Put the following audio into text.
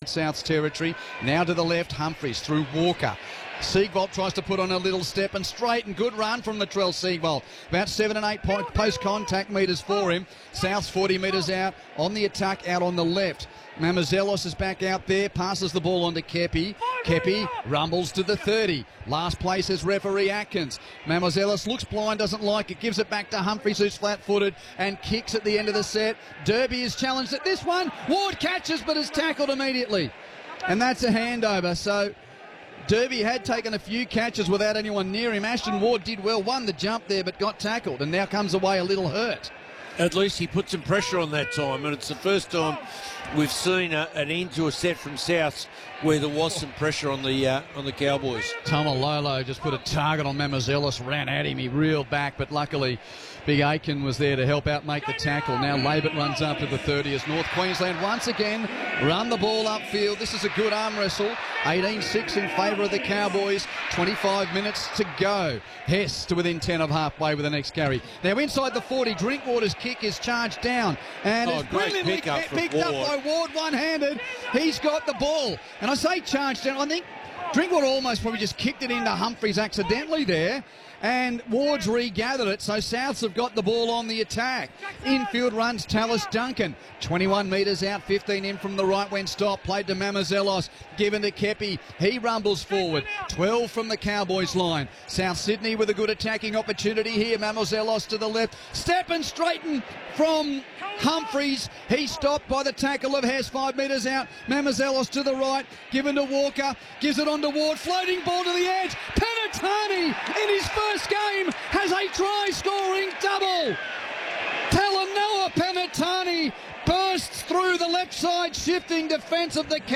South's territory. Now to the left, Humphries through Walker. Siegwald tries to put on a little step and straight, and good run from Latrell Siegwald. About 7 and 8 post-contact metres for him. South's 40 metres out on the attack, out on the left. Mamazelos is back out there, passes the ball on to Kepi. Kepi rumbles to the 30. Last place is referee Atkins. Mamazelos looks blind, doesn't like it, gives it back to Humphries, who's flat-footed, and kicks at the end of the set. Derby is challenged at this one. Ward catches, but is tackled immediately. And that's a handover, so Derby had taken a few catches without anyone near him. Ashton Ward did well, won the jump there, but got tackled, and now comes away a little hurt. At least he put some pressure on that time, and it's the first time we've seen an end to a set from Souths where there was some pressure on the Cowboys. Tomalolo just put a target on Mamazelos, ran at him, he reeled back, but luckily Big Aiken was there to help out make the tackle. Now Labert runs up to the 30 as North Queensland once again run the ball upfield. This is a good arm wrestle. 18-6 in favour of the Cowboys. 25 minutes to go. Hess to within 10 of halfway with the next carry. Now inside the 40, Drinkwater's kick is charged down. And it's brilliantly picked up by Ward one-handed. He's got the ball. And I say charged down, I think Drinkwater almost probably just kicked it into Humphries accidentally there. And Ward's regathered it, so Souths have got the ball on the attack. Infield runs Tallis Duncan. 21 metres out, 15 in from the right when stopped. Played to Mamazelos, given to Kepi. He rumbles forward. 12 from the Cowboys line. South Sydney with a good attacking opportunity here. Mamazelos to the left. Step and straighten from Humphries. He's stopped by the tackle of Hess, 5 metres out. Mamazelos to the right, given to Walker. Gives it on to Ward. Floating ball to the edge. Penatani in his first game has a try-scoring double. Talanoa Penatani bursts through the left side shifting defence of the